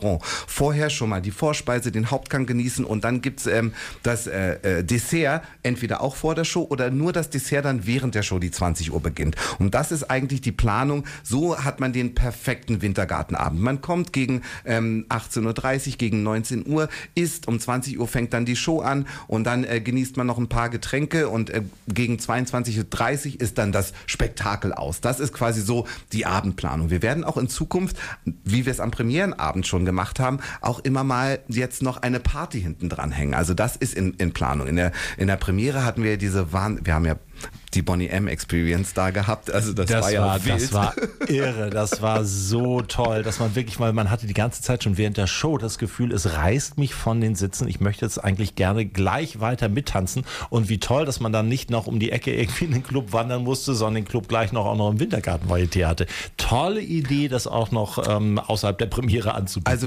Restaurant. Vorher schon mal die Vorspeise, den Hauptgang genießen und dann gibt's das Dessert, entweder auch vor der Show oder nur das Dessert dann während der Show, die 20 Uhr beginnt. Und das ist eigentlich die Planung. So hat man den perfekten Wintergartenabend. Man kommt gegen 18.30 Uhr, gegen 19 Uhr, isst, um 20 Uhr fängt dann die Show an und dann genießt man noch ein paar Getränke und gegen 22.30 Uhr ist dann das Spektakel aus. Das ist quasi so die Abendplanung. Wir werden auch in Zukunft, wie wir es am Premierenabend schon gemacht haben, auch immer mal jetzt noch eine Party hinten dran hängen. Also das ist in Planung. In der Premiere hatten wir wir haben ja die Boney M Experience da gehabt. Also das war ja wild. Das war irre. Das war so toll, dass man wirklich, weil man hatte die ganze Zeit schon während der Show das Gefühl, es reißt mich von den Sitzen. Ich möchte jetzt eigentlich gerne gleich weiter mittanzen. Und wie toll, dass man dann nicht noch um die Ecke irgendwie in den Club wandern musste, sondern den Club gleich auch noch im Wintergarten-Varieté hatte. Tolle Idee, das auch noch außerhalb der Premiere anzubieten. Also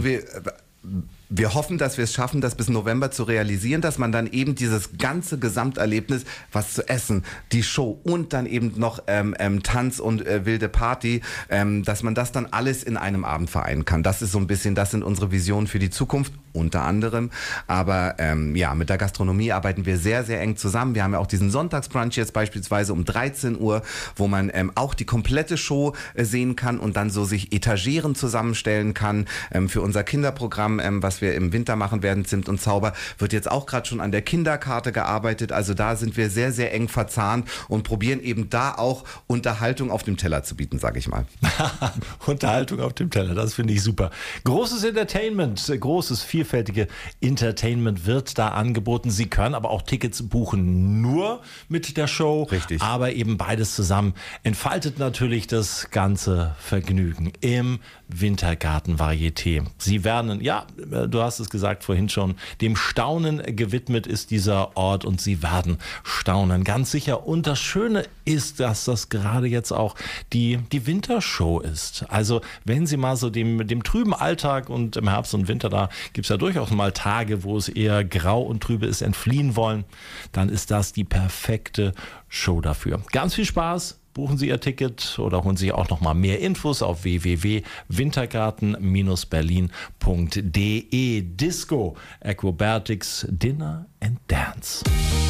wir hoffen, dass wir es schaffen, das bis November zu realisieren, dass man dann eben dieses ganze Gesamterlebnis, was zu essen, die Show und dann eben noch Tanz und wilde Party, dass man das dann alles in einem Abend vereinen kann. Das ist so ein bisschen, das sind unsere Visionen für die Zukunft, unter anderem. Aber mit der Gastronomie arbeiten wir sehr, sehr eng zusammen. Wir haben ja auch diesen Sonntagsbrunch jetzt beispielsweise um 13 Uhr, wo man auch die komplette Show sehen kann und dann so sich Etageren zusammenstellen kann für unser Kinderprogramm, was wir im Winter machen werden, Zimt und Zauber, wird jetzt auch gerade schon an der Kinderkarte gearbeitet. Also da sind wir sehr, sehr eng verzahnt und probieren eben da auch Unterhaltung auf dem Teller zu bieten, sage ich mal. Unterhaltung auf dem Teller, das finde ich super. Großes Entertainment, großes, vielfältige Entertainment wird da angeboten. Sie können aber auch Tickets buchen, nur mit der Show. Richtig. Aber eben beides zusammen entfaltet natürlich das ganze Vergnügen im Wintergarten-Varieté. Sie werden, du hast es gesagt vorhin schon, dem Staunen gewidmet ist dieser Ort und Sie werden staunen, ganz sicher. Und das Schöne ist, dass das gerade jetzt auch die Wintershow ist. Also wenn Sie mal so dem trüben Alltag und im Herbst und Winter, da gibt es ja durchaus mal Tage, wo es eher grau und trübe ist, entfliehen wollen, dann ist das die perfekte Show dafür. Ganz viel Spaß. Buchen Sie Ihr Ticket oder holen Sie auch noch mal mehr Infos auf www.wintergarten-berlin.de. Disco, Acrobatics, Dinner and Dance.